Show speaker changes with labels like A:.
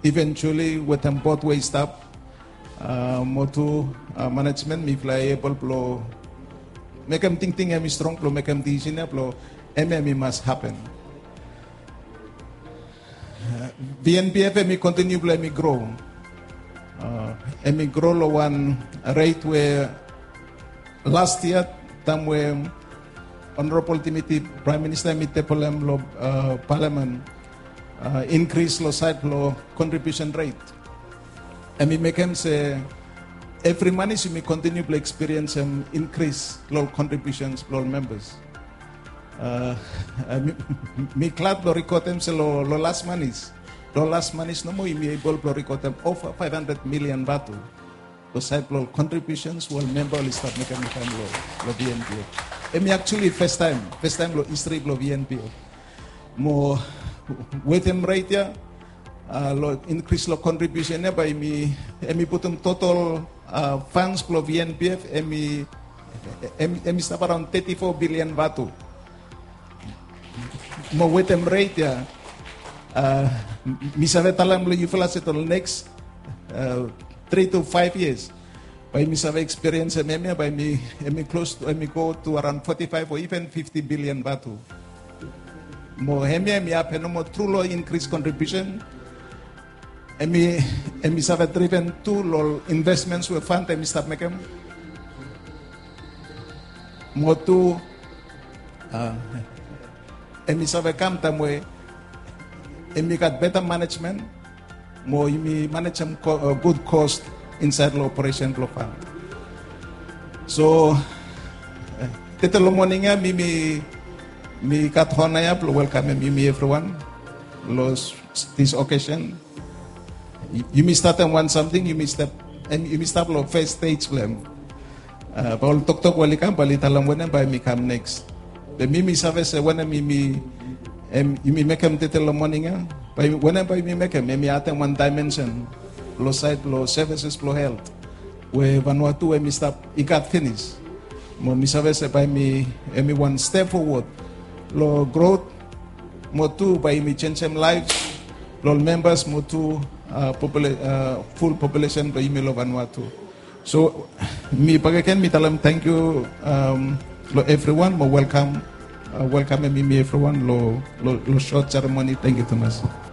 A: eventually with them both way stop motu management mi fly able plo make them think emi strong plo make them decision plo emi must happen. BNPF emi continue plo emi grow. Emi grow lo one rate where last year time where Honorable Timothy Prime Minister mi tepolem lo Parliament increase lo side lo contribution rate. Emi make him say every money so me continue to experience increase lo contributions lo members. Me glad lo record them say lo last monies. Lo last monies no more me able to record them over 500 million batu. Lo side lo contributions will member will start making lo BNPF. Emi actually first time lo history lo BNPF. Mo with him right here. Lo increase lo contribution by emi put total funds pro BNPF emi stop around 34 billion batu. Mo with them right ya mi sabe talam lo inflation to next 3 to 5 years. By mi sabe experience by emi close to go to around 45 or even 50 billion batu. Mo emi happen mo true lo increase contribution. Emi sabe driven to lo investments we fund emi start making mo to emi sabe come time we emi got better management mo emi manage some good cost inside lo operation lo fund. So tete lo morning mi kat honaya lo welcome me everyone los this occasion. You may start and want something, you may start lo first stage plan. Paul tok walikam balitalam wena by me come next. The mimi service wena you may make them tete lo morning by wena by me make them atem one dimension lo side lo services lo health. We Vanuatu we stop it got finished. Mo mi service by me one step forward lo growth mo two by me change them lives lo members mo two full population by Imelo Vanuatu. So me pagaken mi talam thank you lo everyone mo welcome me everyone lo short ceremony. Thank you Thomas.